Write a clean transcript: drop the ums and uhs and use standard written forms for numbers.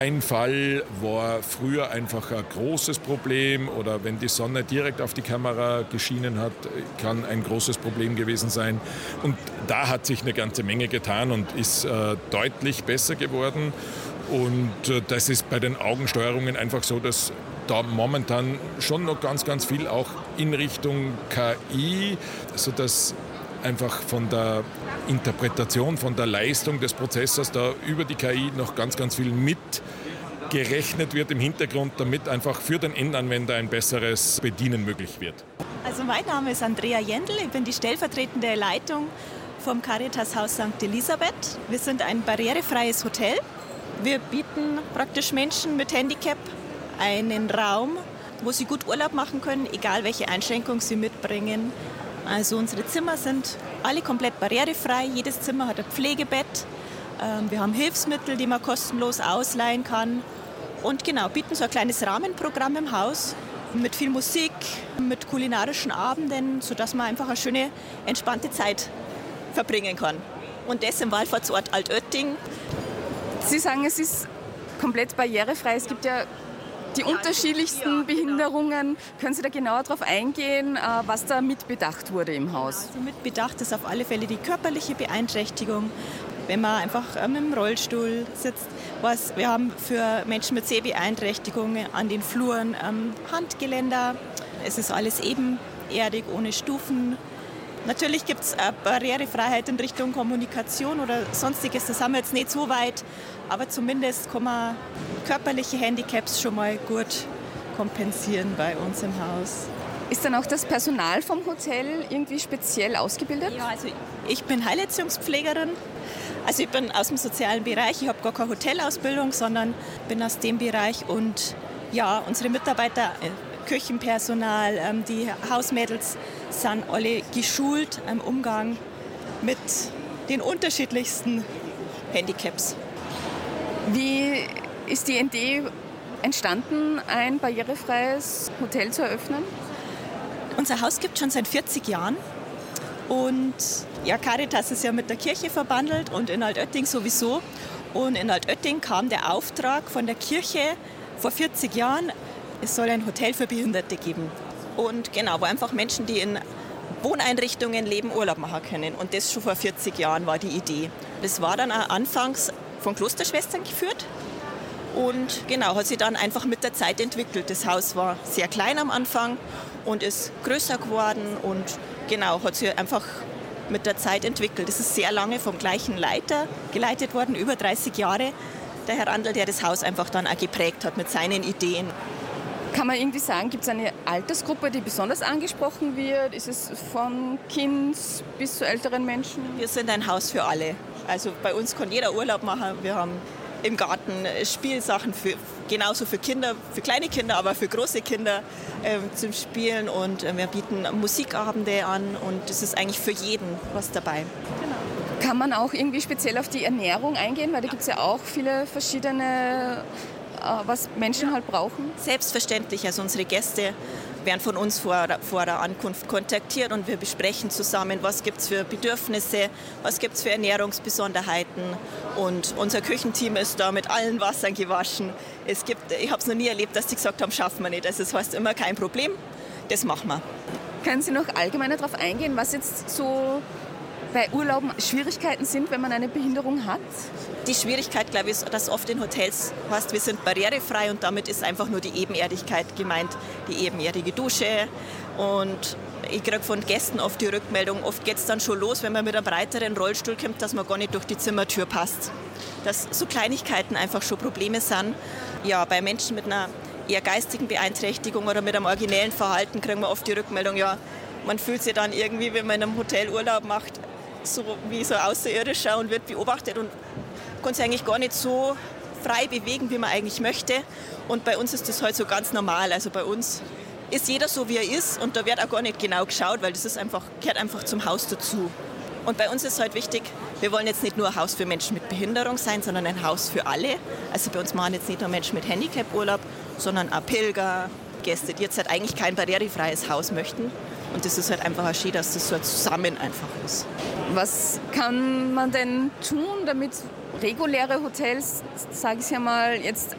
Ein Fall war früher einfach ein großes Problem oder wenn die Sonne direkt auf die Kamera geschienen hat, kann ein großes Problem gewesen sein. Und da hat sich eine ganze Menge getan und ist deutlich besser geworden. Und das ist bei den Augensteuerungen einfach so, dass da momentan schon noch ganz, ganz viel auch in Richtung KI, sodass einfach von der Interpretation, von der Leistung des Prozessors da über die KI noch ganz, ganz viel mitgerechnet wird im Hintergrund, damit einfach für den Endanwender ein besseres Bedienen möglich wird. Also mein Name ist Andrea Jendl, ich bin die stellvertretende Leitung vom Caritas-Haus St. Elisabeth. Wir sind ein barrierefreies Hotel. Wir bieten praktisch Menschen mit Handicap einen Raum, wo sie gut Urlaub machen können, egal welche Einschränkung sie mitbringen. Also unsere Zimmer sind alle komplett barrierefrei. Jedes Zimmer hat ein Pflegebett. Wir haben Hilfsmittel, die man kostenlos ausleihen kann. Und genau, bieten so ein kleines Rahmenprogramm im Haus mit viel Musik, mit kulinarischen Abenden, sodass man einfach eine schöne, entspannte Zeit verbringen kann. Und das im Wallfahrtsort Altötting. Sie sagen, es ist komplett barrierefrei. Es gibt ja die unterschiedlichsten Behinderungen. Können Sie da genauer darauf eingehen, was da mitbedacht wurde im Haus? Also mitbedacht ist auf alle Fälle die körperliche Beeinträchtigung. Wenn man einfach im Rollstuhl sitzt. Wir haben für Menschen mit Sehbeeinträchtigungen an den Fluren Handgeländer. Es ist alles ebenerdig, ohne Stufen. Natürlich gibt es Barrierefreiheit in Richtung Kommunikation oder Sonstiges. Das haben wir jetzt nicht so weit. Aber zumindest kann man körperliche Handicaps schon mal gut kompensieren bei uns im Haus. Ist dann auch das Personal vom Hotel irgendwie speziell ausgebildet? Ja, also ich bin Heilerziehungspflegerin. Also ich bin aus dem sozialen Bereich. Ich habe gar keine Hotelausbildung, sondern bin aus dem Bereich. Und ja, unsere Mitarbeiter, Küchenpersonal, die Hausmädels sind alle geschult im Umgang mit den unterschiedlichsten Handicaps. Wie ist die Idee entstanden, ein barrierefreies Hotel zu eröffnen? Unser Haus gibt es schon seit 40 Jahren. Und ja, Caritas ist ja mit der Kirche verbandelt und in Altötting sowieso. Und in Altötting kam der Auftrag von der Kirche vor 40 Jahren, es soll ein Hotel für Behinderte geben. Und genau, wo einfach Menschen, die in Wohneinrichtungen leben, Urlaub machen können. Und das schon vor 40 Jahren war die Idee. Das war dann auch anfangs von Klosterschwestern geführt. Und genau, hat sich dann einfach mit der Zeit entwickelt. Das Haus war sehr klein am Anfang und ist größer geworden und genau, hat sich einfach mit der Zeit entwickelt. Das ist sehr lange vom gleichen Leiter geleitet worden, über 30 Jahre. Der Herr Randl, der das Haus einfach dann auch geprägt hat mit seinen Ideen. Kann man irgendwie sagen, gibt es eine Altersgruppe, die besonders angesprochen wird? Ist es von Kind bis zu älteren Menschen? Wir sind ein Haus für alle. Also bei uns kann jeder Urlaub machen. Wir haben im Garten Spielsachen genauso für Kinder, für kleine Kinder, aber für große Kinder zum Spielen. Und wir bieten Musikabende an und es ist eigentlich für jeden was dabei. Genau. Kann man auch irgendwie speziell auf die Ernährung eingehen? Weil da gibt es ja auch viele verschiedene, was Menschen halt brauchen. Selbstverständlich. Also unsere Gäste werden von uns vor der Ankunft kontaktiert und wir besprechen zusammen, was gibt es für Bedürfnisse, was gibt es für Ernährungsbesonderheiten. Und unser Küchenteam ist da mit allen Wassern gewaschen. Ich habe es noch nie erlebt, dass die gesagt haben, schaffen wir nicht. Also das heißt immer kein Problem, das machen wir. Können Sie noch allgemeiner darauf eingehen, was jetzt so bei Urlauben Schwierigkeiten sind, wenn man eine Behinderung hat? Die Schwierigkeit, glaube ich, ist, dass oft in Hotels heißt, wir sind barrierefrei und damit ist einfach nur die Ebenerdigkeit gemeint, die ebenerdige Dusche. Und ich kriege von Gästen oft die Rückmeldung, oft geht es dann schon los, wenn man mit einem breiteren Rollstuhl kommt, dass man gar nicht durch die Zimmertür passt. Dass so Kleinigkeiten einfach schon Probleme sind. Ja, bei Menschen mit einer eher geistigen Beeinträchtigung oder mit einem originellen Verhalten kriegen wir oft die Rückmeldung, ja, man fühlt sich dann irgendwie, wenn man in einem Hotel Urlaub macht, so wie so Außerirdischer und wird beobachtet und kann sich eigentlich gar nicht so frei bewegen, wie man eigentlich möchte. Und bei uns ist das halt so ganz normal. Also bei uns ist jeder so, wie er ist und da wird auch gar nicht genau geschaut, weil das gehört einfach zum Haus dazu. Und bei uns ist halt wichtig, wir wollen jetzt nicht nur ein Haus für Menschen mit Behinderung sein, sondern ein Haus für alle. Also bei uns machen jetzt nicht nur Menschen mit Handicap Urlaub, sondern auch Pilger, Gäste, die jetzt halt eigentlich kein barrierefreies Haus möchten. Und das ist halt einfach auch schön, dass das so ein Zusammen einfach ist. Was kann man denn tun, damit reguläre Hotels, sage ich ja mal, jetzt